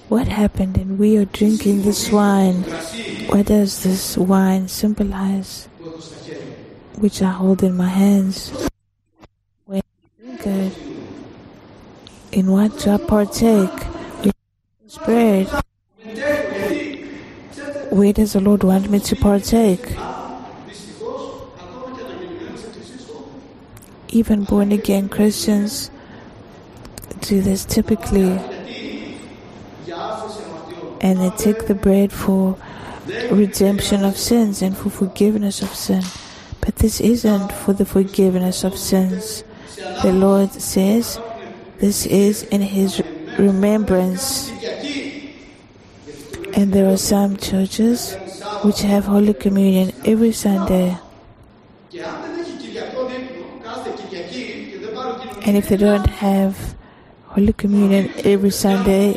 what happened, and we are drinking this wine. What does this wine symbolize, which I hold in my hands? When I drink it, in what do I partake? This bread. Where does the Lord want me to partake? Even born-again Christians do this typically, and they take the bread for redemption of sins and for forgiveness of sin. But this isn't for the forgiveness of sins. The Lord says this is in His remembrance. And there are some churches which have Holy Communion every Sunday. And if they don't have Holy Communion every Sunday,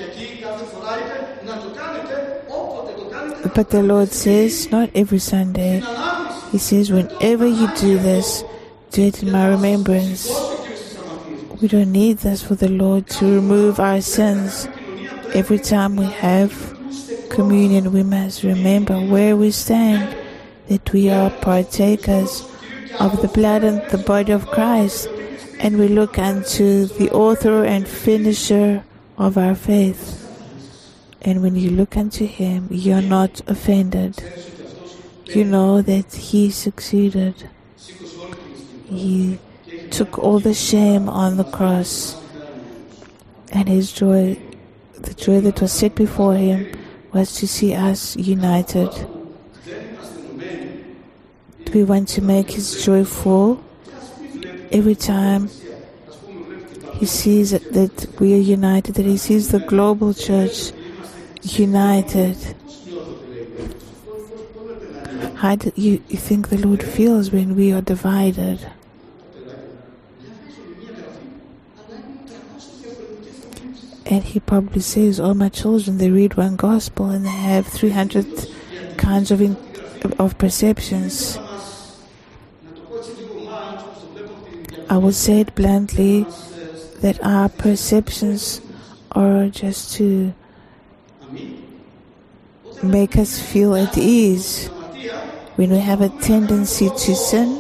but the Lord says not every Sunday. He says whenever you do this, do it in my remembrance. We don't need this for the Lord to remove our sins. Every time we have communion, we must remember where we stand, that we are partakers of the blood and the body of Christ, and we look unto the author and finisher of our faith. And when you look unto Him, you're not offended. You know that He succeeded. He took all the shame on the cross, and His joy, the joy that was set before Him, was to see us united. Do we want to make His joy full? Every time He sees that we are united, that He sees the global church united. How do you think the Lord feels when we are divided? And He probably says, oh, my children, they read one gospel and they have 300 kinds of perceptions. I will say it bluntly, that our perceptions are just to make us feel at ease. When we have a tendency to sin,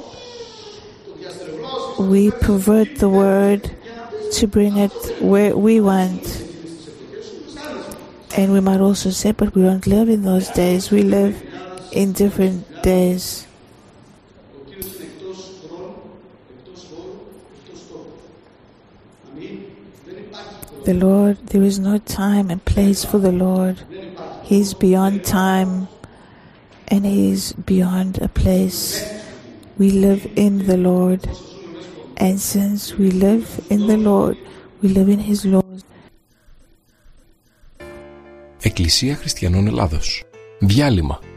we pervert the word to bring it where we want. And we might also say, but we don't live in those days. We live in different days. The Lord, there is no time and place for the Lord. He's beyond time and He's beyond a place. We live in the Lord. And since we live in the Lord, we live in His laws. Εκκλησία Χριστιανών Ελλάδος. Διάλειμμα.